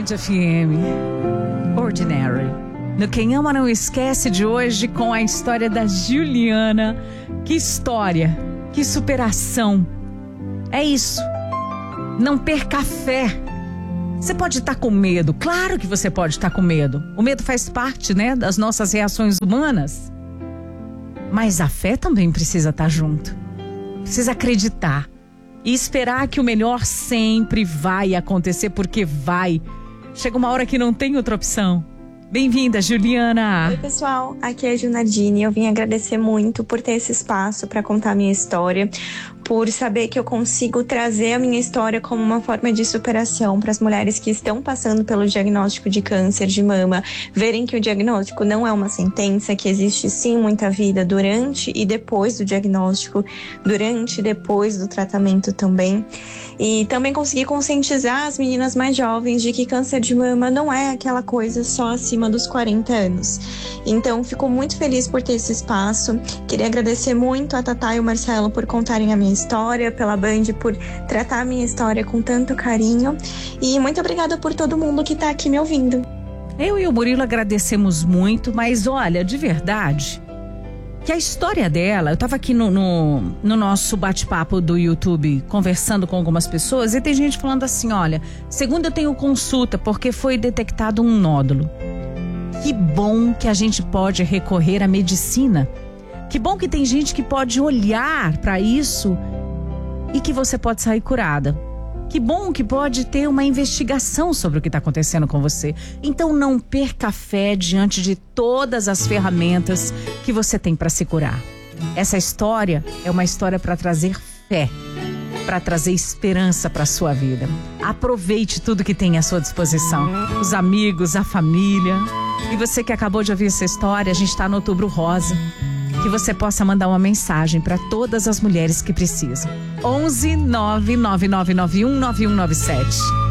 Band FM, Ordinary. No Quem Ama Não Esquece de hoje, com a história da Juliana. Que história, que superação. É isso. Não perca a fé. Você pode estar com medo, claro que você pode estar com medo. O medo faz parte, né, das nossas reações humanas. Mas a fé também precisa estar junto. Precisa acreditar. E esperar que o melhor sempre vai acontecer, porque vai. Chega uma hora que não tem outra opção. Bem-vinda, Juliana. Oi, pessoal. Aqui é a Junadine. Eu vim agradecer muito por ter esse espaço para contar a minha história, por saber que eu consigo trazer a minha história como uma forma de superação para as mulheres que estão passando pelo diagnóstico de câncer de mama, verem que o diagnóstico não é uma sentença, que existe sim muita vida durante e depois do diagnóstico, durante e depois do tratamento também. E também conseguir conscientizar as meninas mais jovens de que câncer de mama não é aquela coisa só acima dos 40 anos. Então, fico muito feliz por ter esse espaço. Queria agradecer muito a Tatá e o Marcelo por contarem a minha história, pela Band por tratar a minha história com tanto carinho. E muito obrigada por todo mundo que está aqui me ouvindo. Eu e o Murilo agradecemos muito, mas olha, de verdade, que a história dela, eu estava aqui no nosso bate-papo do YouTube, conversando com algumas pessoas, e tem gente falando assim, olha, segunda eu tenho consulta porque foi detectado um nódulo. Que bom que a gente pode recorrer à medicina. Que bom que tem gente que pode olhar para isso e que você pode sair curada. Que bom que pode ter uma investigação sobre o que está acontecendo com você. Então não perca a fé diante de todas as ferramentas que você tem para se curar. Essa história é uma história para trazer fé, para trazer esperança para a sua vida. Aproveite tudo que tem à sua disposição. Os amigos, a família. E você que acabou de ouvir essa história, a gente está no Outubro Rosa. Que você possa mandar uma mensagem para todas as mulheres que precisam. 11 99991 9197.